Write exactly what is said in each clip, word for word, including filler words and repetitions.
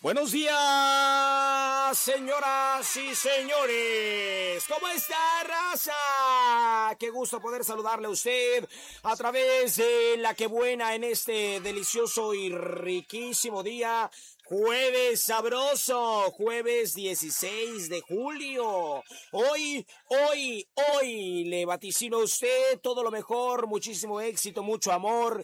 Buenos días, señoras y señores. ¿Cómo está, raza? Qué gusto poder saludarle a usted a través de La Que Buena en este delicioso y riquísimo día. Jueves sabroso, jueves dieciséis de julio. Hoy, hoy, hoy le vaticino a usted todo lo mejor, muchísimo éxito, mucho amor,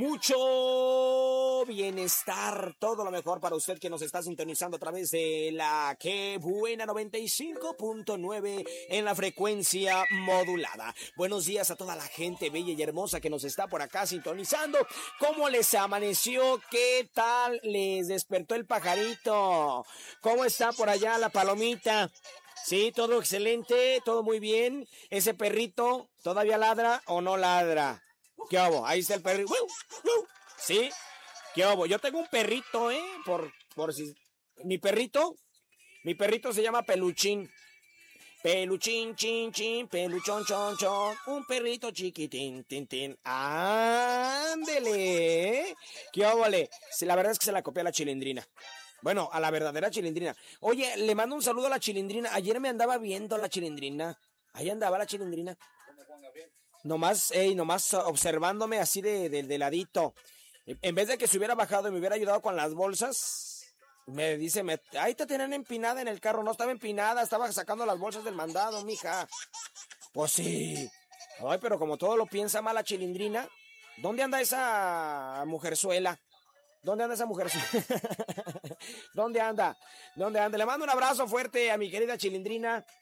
mucho bienestar, todo lo mejor para usted que nos está sintonizando a través de La Que Buena noventa y cinco punto nueve en la frecuencia modulada. Buenos días a toda la gente bella y hermosa que nos está por acá sintonizando. ¿Cómo les amaneció? ¿Qué tal les despertó el pajarito? ¿Cómo está por allá la palomita? Sí, todo excelente, todo muy bien. ¿Ese perrito todavía ladra o no ladra? ¿Qué hago? Ahí está el perrito. ¿Sí? ¿Qué hago? Yo tengo un perrito, ¿eh? Por, por si... Mi perrito, mi perrito se llama Peluchín. Peluchín, chin, chin, peluchón, chon, chon, un perrito chiquitín, tin, tin. ¡Ándele! ¡Qué óvole! La verdad es que se la copié a la Chilindrina. Bueno, a la verdadera Chilindrina. Oye, le mando un saludo a la Chilindrina. Ayer me andaba viendo la Chilindrina. Ahí andaba la Chilindrina. Nomás, ey, nomás observándome así de, de, de ladito. En vez de que se hubiera bajado y me hubiera ayudado con las bolsas... Me dice, me, ahí te tenían empinada en el carro. No estaba empinada, estaba sacando las bolsas del mandado, mija. Pues sí. Ay, pero como todo lo piensa mal la Chilindrina, ¿dónde anda esa mujerzuela? ¿Dónde anda esa mujerzuela? ¿Dónde anda? ¿Dónde anda? Le mando un abrazo fuerte a mi querida Chilindrina.